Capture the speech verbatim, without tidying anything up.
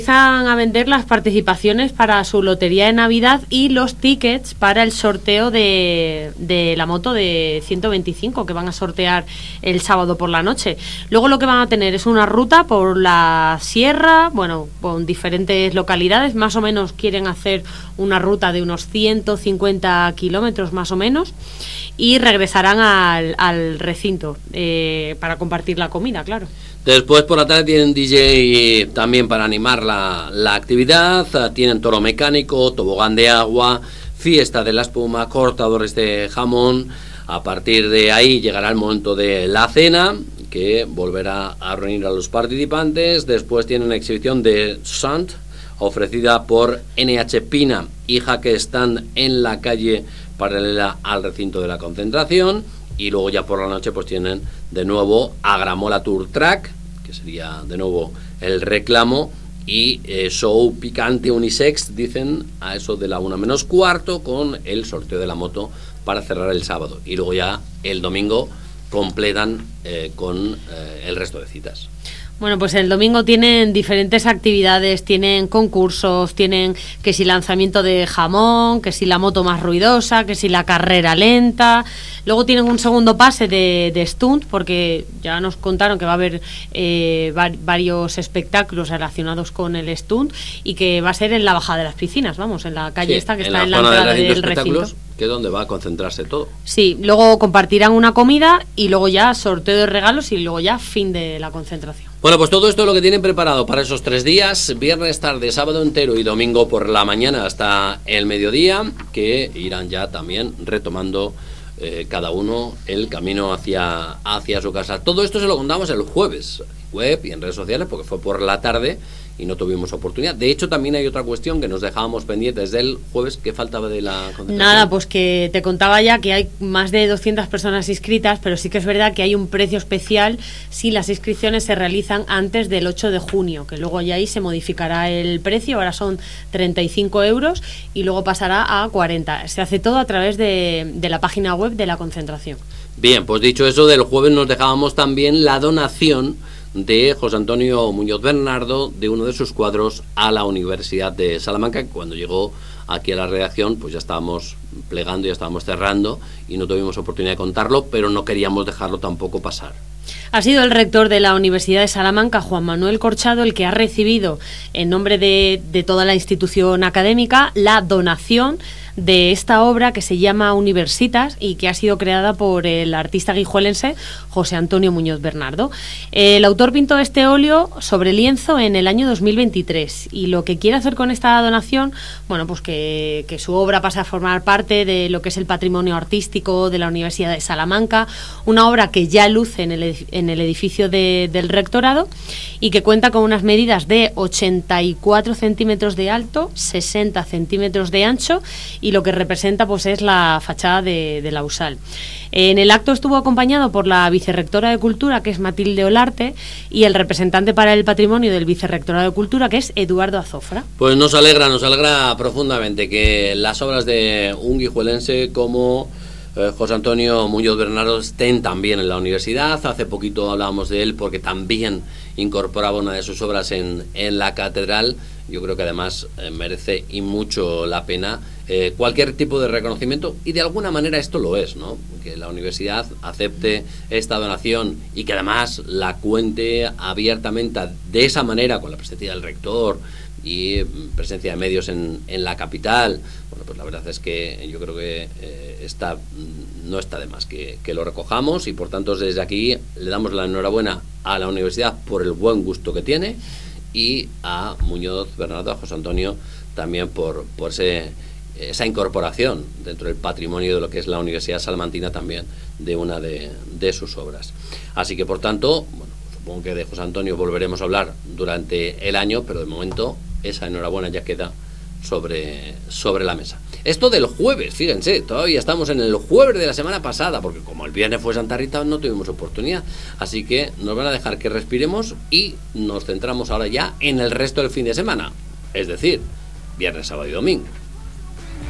Empiezan a vender las participaciones para su lotería de Navidad y los tickets para el sorteo de, de la moto de ciento veinticinco que van a sortear el sábado por la noche. Luego lo que van a tener es una ruta por la sierra, bueno, con diferentes localidades. Más o menos quieren hacer una ruta de unos ciento cincuenta kilómetros más o menos, y regresarán al, al recinto eh, para compartir la comida, claro. Después por la tarde tienen D J también para animar la, la actividad, tienen toro mecánico, tobogán de agua, fiesta de la espuma, cortadores de jamón. A partir de ahí llegará el momento de la cena, que volverá a reunir a los participantes. Después tienen una exhibición de Sant, ofrecida por N H Pina, hija que están en la calle paralela al recinto de la concentración. Y luego ya por la noche pues tienen de nuevo Agramola Tour Track, que sería de nuevo el reclamo, y eh, show picante unisex, dicen, a eso de la una menos cuarto, con el sorteo de la moto para cerrar el sábado. Y luego ya el domingo completan eh, con eh, el resto de citas. Bueno, pues el domingo tienen diferentes actividades, tienen concursos, tienen que si lanzamiento de jamón, que si la moto más ruidosa, que si la carrera lenta. Luego tienen un segundo pase de, de stunt, porque ya nos contaron que va a haber eh, va, varios espectáculos relacionados con el stunt, y que va a ser en la bajada de las piscinas, vamos, en la calle sí, esta que está en la entrada de del recinto. Que es donde va a concentrarse todo. Sí, luego compartirán una comida y luego ya sorteo de regalos y luego ya fin de la concentración. Bueno, pues todo esto es lo que tienen preparado para esos tres días, viernes tarde, sábado entero y domingo por la mañana hasta el mediodía, que irán ya también retomando eh, cada uno el camino hacia, hacia su casa. Todo esto se lo contamos el jueves, en web y en redes sociales, porque fue por la tarde y no tuvimos oportunidad. De hecho, también hay otra cuestión que nos dejábamos pendientes del jueves. ¿Qué faltaba de la concentración? Nada, pues que te contaba ya que hay más de doscientas personas inscritas, pero sí que es verdad que hay un precio especial si las inscripciones se realizan antes del ocho de junio, que luego ya ahí se modificará el precio. Ahora son treinta y cinco euros y luego pasará a cuarenta. Se hace todo a través de, de la página web de la concentración. Bien, pues dicho eso, del jueves nos dejábamos también la donación de José Antonio Muñoz Bernardo de uno de sus cuadros a la Universidad de Salamanca, que cuando llegó aquí a la redacción pues ya estábamos plegando, ya estábamos cerrando y no tuvimos oportunidad de contarlo, pero no queríamos dejarlo tampoco pasar. Ha sido el rector de la Universidad de Salamanca, Juan Manuel Corchado, el que ha recibido en nombre de, de toda la institución académica la donación de esta obra que se llama Universitas y que ha sido creada por el artista guijuelense José Antonio Muñoz Bernardo. El autor pintó este óleo sobre lienzo en el año dos mil veintitrés y lo que quiere hacer con esta donación, bueno, pues que, que su obra pase a formar parte de lo que es el patrimonio artístico de la Universidad de Salamanca, una obra que ya luce en el, en el edificio de, del rectorado y que cuenta con unas medidas de ochenta y cuatro centímetros de alto, sesenta centímetros de ancho, y lo que representa pues es la fachada de, de la U S A L. En el acto estuvo acompañado por la vicerrectora de Cultura, que es Matilde Olarte, y el representante para el patrimonio del vicerrectorado de Cultura, que es Eduardo Azofra. Pues nos alegra, nos alegra profundamente que las obras de un guijuelense como eh, José Antonio Muñoz Bernardo estén también en la universidad. Hace poquito hablábamos de él porque también incorporaba una de sus obras en, en la catedral. Yo creo que además eh, merece y mucho la pena eh, cualquier tipo de reconocimiento, y de alguna manera esto lo es, ¿no? Que la universidad acepte esta donación y que además la cuente abiertamente de esa manera, con la presencia del rector y presencia de medios en, en la capital. Bueno, pues la verdad es que yo creo que eh, está, no está de más que, que lo recojamos, y por tanto desde aquí le damos la enhorabuena a la universidad por el buen gusto que tiene, y a Muñoz Bernardo, a José Antonio, también por, por ese, esa incorporación dentro del patrimonio de lo que es la Universidad Salmantina también de una de, de sus obras. Así que por tanto, bueno, supongo que de José Antonio volveremos a hablar durante el año, pero de momento esa enhorabuena ya queda sobre, sobre la mesa. Esto del jueves, fíjense, todavía estamos en el jueves de la semana pasada, porque como el viernes fue Santa Rita no tuvimos oportunidad, así que nos van a dejar que respiremos y nos centramos ahora ya en el resto del fin de semana, es decir, viernes, sábado y domingo.